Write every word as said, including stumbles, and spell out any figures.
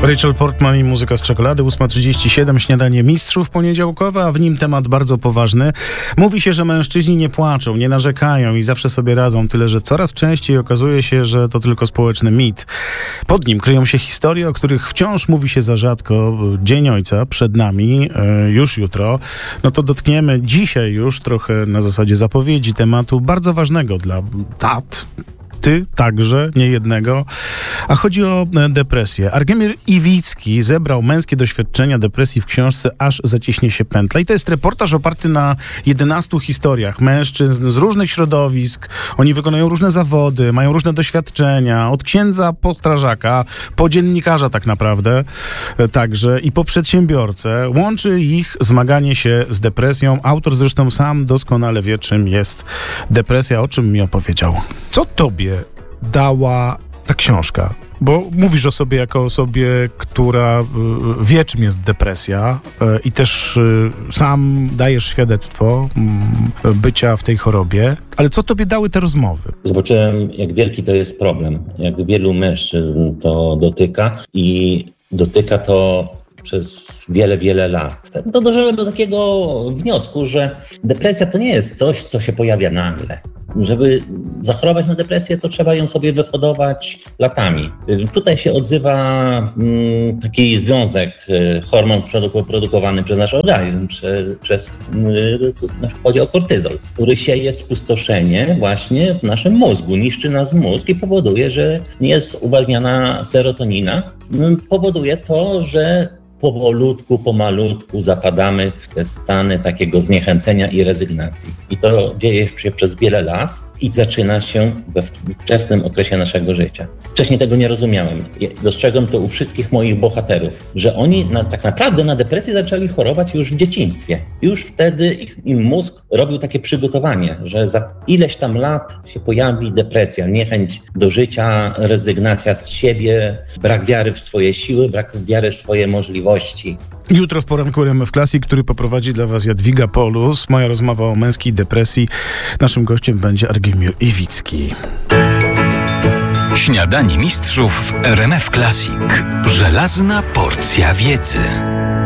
Rachel Portman i muzyka z czekolady, ósma trzydzieści siedem, śniadanie mistrzów poniedziałkowe, a w nim temat bardzo poważny. Mówi się, że mężczyźni nie płaczą, nie narzekają i zawsze sobie radzą, tyle że coraz częściej okazuje się, że to tylko społeczny mit. Pod nim kryją się historie, o których wciąż mówi się za rzadko. Dzień Ojca przed nami, już jutro. No to dotkniemy dzisiaj już trochę na zasadzie zapowiedzi tematu bardzo ważnego dla tat, ty także, nie jednego, a chodzi o depresję. Argimir Iwicki zebrał męskie doświadczenia depresji w książce Aż zaciśnie się pętla. I to jest reportaż oparty na jedenastu historiach mężczyzn z różnych środowisk. Oni wykonują różne zawody, mają różne doświadczenia, od księdza po strażaka, po dziennikarza tak naprawdę także i po przedsiębiorcę. Łączy ich zmaganie się z depresją. Autor zresztą sam doskonale wie, czym jest depresja, o czym mi opowiedział. Co tobie dała ta książka? Bo mówisz o sobie jako osobie, która y, wie, czym jest depresja y, i też y, sam dajesz świadectwo y, bycia w tej chorobie. Ale co tobie dały te rozmowy? Zobaczyłem, jak wielki to jest problem. Jak wielu mężczyzn to dotyka i dotyka to przez wiele, wiele lat. Tak, to doszedłem do takiego wniosku, że depresja to nie jest coś, co się pojawia nagle. Żeby zachorować na depresję, to trzeba ją sobie wyhodować latami. Tutaj się odzywa mm, taki związek, y, hormon produ- produkowany przez nasz organizm, przez, przez y, chodzi o kortyzol, który sieje spustoszenie właśnie w naszym mózgu, niszczy nas mózg i powoduje, że nie jest uwalniana serotonina. Y, powoduje to, że powolutku, pomalutku zapadamy w te stany takiego zniechęcenia i rezygnacji. I to dzieje się przez wiele lat i zaczyna się we wczesnym okresie naszego życia. Wcześniej tego nie rozumiałem. Dostrzegłem to u wszystkich moich bohaterów, że oni na, tak naprawdę na depresję zaczęli chorować już w dzieciństwie. Już wtedy ich, im mózg robił takie przygotowanie, że za ileś tam lat się pojawi depresja, niechęć do życia, rezygnacja z siebie, brak wiary w swoje siły, brak wiary w swoje możliwości. Jutro w poranku R M F Classic, który poprowadzi dla was Jadwiga Polus. Moja rozmowa o męskiej depresji. Naszym gościem będzie Argimir Iwicki. Śniadanie mistrzów w R M F Classic. Żelazna porcja wiedzy.